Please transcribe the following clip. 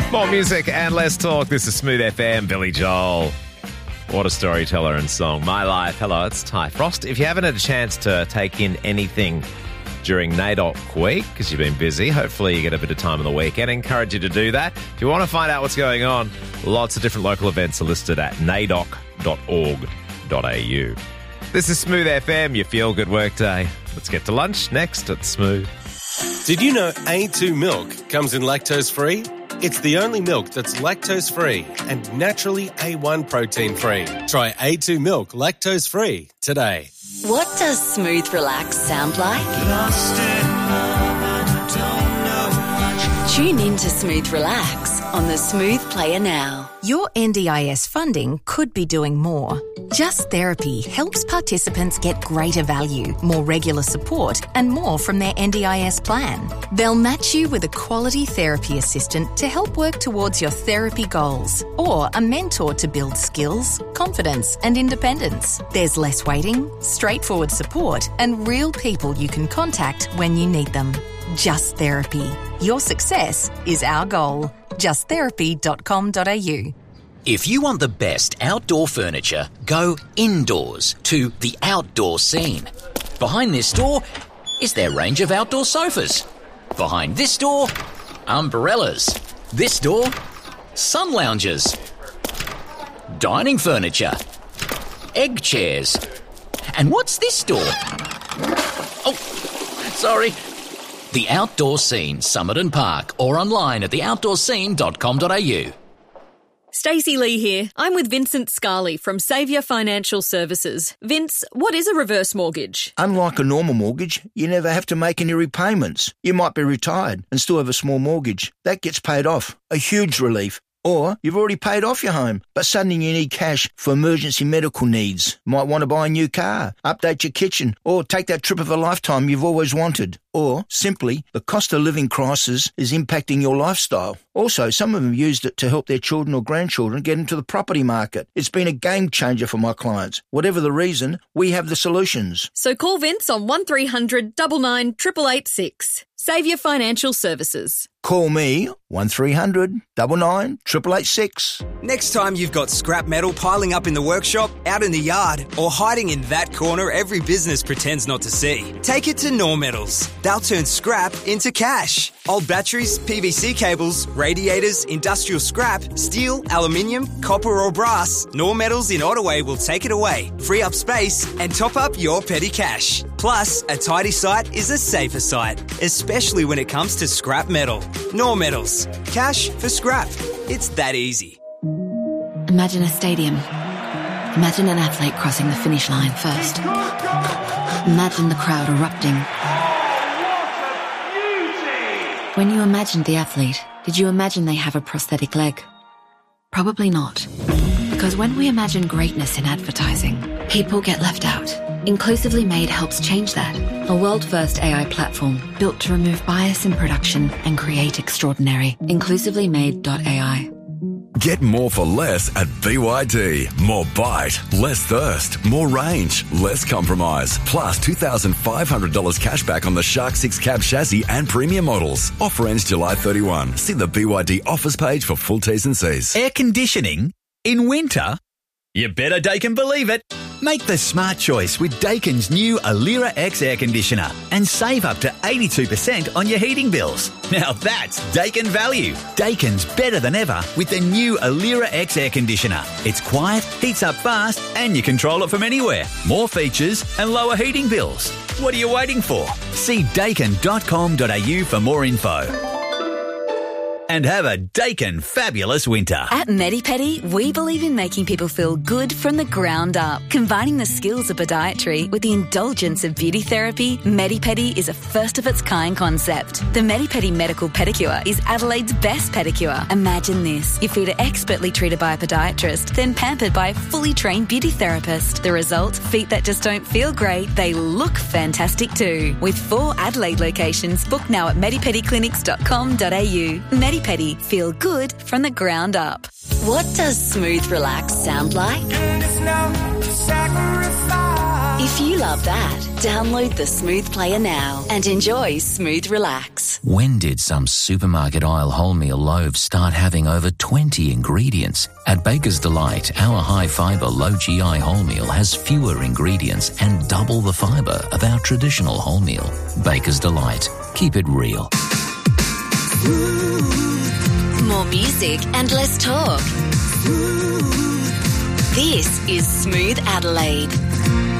More music and less talk. This is Smooth FM, Billy Joel. What a storyteller and song. My Life. Hello, it's Ty Frost. If you haven't had a chance to take in anything during NAIDOC week, because you've been busy, hopefully you get a bit of time on the weekend. I encourage you to do that. If you want to find out what's going on, lots of different local events are listed at naidoc.org.au. This is Smooth FM, your feel-good workday. Let's get to lunch next at Smooth. Did you know A2 milk comes in lactose-free? It's the only milk that's lactose-free and naturally A1 protein-free. Try A2 milk lactose-free today. What does Smooth Relax sound like? Lost in love and I don't know much. Tune in to Smooth Relax on the Smooth Player now. Your NDIS funding could be doing more. Just Therapy helps participants get greater value, more regular support, and more from their NDIS plan. They'll match you with a quality therapy assistant to help work towards your therapy goals, or a mentor to build skills, confidence, and independence. There's less waiting, straightforward support, and real people you can contact when you need them. Just Therapy. Your success is our goal. justtherapy.com.au. If you want the best outdoor furniture, go indoors to the Outdoor Scene. Behind this door is their range of outdoor sofas. Behind this door, umbrellas. This door, sun loungers. Dining furniture. Egg chairs. And what's this door? Oh, sorry. The Outdoor Scene, Summit and Park, or online at theoutdoorscene.com.au. Stacey Lee here. I'm with Vincent Scarley from Saviour Financial Services. Vince, what is a reverse mortgage? Unlike a normal mortgage, you never have to make any repayments. You might be retired and still have a small mortgage. That gets paid off. A huge relief. Or you've already paid off your home, but suddenly you need cash for emergency medical needs. Might want to buy a new car, update your kitchen, or take that trip of a lifetime you've always wanted. Or, simply, the cost of living crisis is impacting your lifestyle. Also, some of them used it to help their children or grandchildren get into the property market. It's been a game changer for my clients. Whatever the reason, we have the solutions. So call Vince on 1300 99 886. Saviour Financial Services. Call me 1300 99 886. Next time you've got scrap metal piling up in the workshop, out in the yard, or hiding in that corner every business pretends not to see, take it to Knorr Metals. They'll turn scrap into cash. Old batteries, PVC cables, radiators, industrial scrap, steel, aluminium, copper or brass, Knorr Metals in Ottaway will take it away, free up space and top up your petty cash. Plus, a tidy site is a safer site, especially when it comes to scrap metal. Knorr Metals. Cash for scrap. It's that easy. Imagine a stadium. Imagine an athlete crossing the finish line first. Imagine the crowd erupting. When you imagined the athlete, did you imagine they have a prosthetic leg? Probably not. Because when we imagine greatness in advertising, people get left out. Inclusively Made helps change that. A world-first AI platform built to remove bias in production and create extraordinary. InclusivelyMade.ai. Get more for less at BYD. More bite, less thirst, more range, less compromise. Plus $2,500 cash back on the Shark 6 cab chassis and premium models. Offer ends July 31. See the BYD offers page for full T's and C's. Air conditioning in winter? You better Daikin believe it. Make the smart choice with Daikin's new Alira X air conditioner and save up to 82% on your heating bills. Now that's Daikin value. Daikin's better than ever with the new Alira X air conditioner. It's quiet, heats up fast, and you control it from anywhere. More features and lower heating bills. What are you waiting for? See Daikin.com.au for more info. And have a Daikin fabulous winter. At MediPedi, we believe in making people feel good from the ground up. Combining the skills of podiatry with the indulgence of beauty therapy, MediPedi is a first-of-its-kind concept. The MediPedi Medical Pedicure is Adelaide's best pedicure. Imagine this. Your feet are expertly treated by a podiatrist, then pampered by a fully trained beauty therapist. The result? Feet that just don't feel great, they look fantastic too. With 4 Adelaide locations, book now at medipediclinics.com.au. MediPedi, feel good from the ground up. What does Smooth Relax sound like? And it's no sacrifice. If you love that, download the Smooth Player now and enjoy Smooth Relax. When did some supermarket aisle wholemeal loaves start having over 20 ingredients? At Baker's Delight, our high-fibre, low-GI wholemeal has fewer ingredients and double the fibre of our traditional wholemeal. Baker's Delight. Keep it real. More music and less talk. This is Smooth Adelaide.